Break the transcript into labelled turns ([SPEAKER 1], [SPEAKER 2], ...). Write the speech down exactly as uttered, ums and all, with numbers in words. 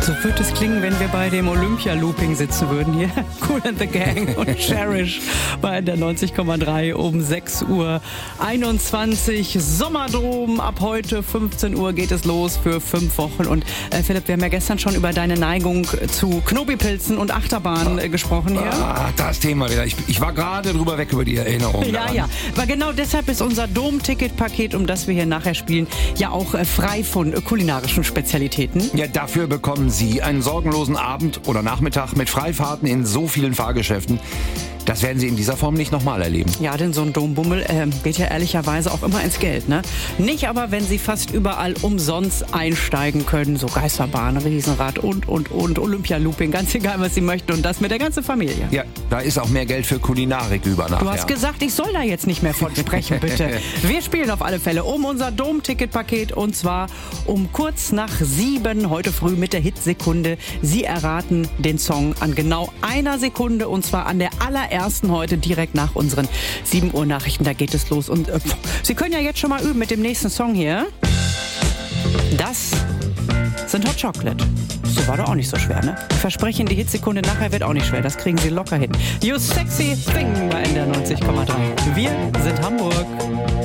[SPEAKER 1] So wird es klingen, wenn wir bei dem Olympia-Looping sitzen würden hier. Kool and the Gang und Cherish bei der neunzig Komma drei um sechs Uhr einundzwanzig. Sommerdom, ab heute fünfzehn Uhr geht es los für fünf Wochen. Und äh, Philipp, wir haben ja gestern schon über deine Neigung zu Knobipilzen und Achterbahn äh, gesprochen hier.
[SPEAKER 2] Ah, das Thema wieder. Ich, ich war gerade drüber weg über die Erinnerung.
[SPEAKER 1] Ja,
[SPEAKER 2] daran.
[SPEAKER 1] ja. Aber genau deshalb ist unser Dom-Ticket-Paket, um das wir hier nachher spielen, ja auch äh, frei von äh, kulinarischen Spezialitäten.
[SPEAKER 2] Ja, dafür bekommen Sie einen sorgenlosen Abend oder Nachmittag mit Freifahrten in so vielen Fahrgeschäften. Das werden Sie in dieser Form nicht nochmal erleben.
[SPEAKER 1] Ja, denn so ein Dombummel äh, geht ja ehrlicherweise auch immer ins Geld, ne? Nicht aber, wenn Sie fast überall umsonst einsteigen können. So Geisterbahn, Riesenrad und, und, und Olympia-Looping. Ganz egal, was Sie möchten. Und das mit der ganzen Familie.
[SPEAKER 2] Ja, da ist auch mehr Geld für Kulinarik über nachher.
[SPEAKER 1] Du hast gesagt, ich soll da jetzt nicht mehr von sprechen, bitte. Wir spielen auf alle Fälle um unser Dom-Ticket-Paket und zwar um kurz nach sieben heute früh mit der Hitsekunde. Sie erraten den Song an genau einer Sekunde und zwar an der allerersten heute direkt nach unseren sieben Uhr Nachrichten. Da geht es los und äh, Sie können ja jetzt schon mal üben mit dem nächsten Song hier. Das sind Hot Chocolate. So war doch auch nicht so schwer, ne? Ich verspreche Ihnen, die Hitsekunde nachher wird auch nicht schwer. Das kriegen Sie locker hin. You Sexy Thing bei N D R neunzig Komma drei. Wir sind Hamburg.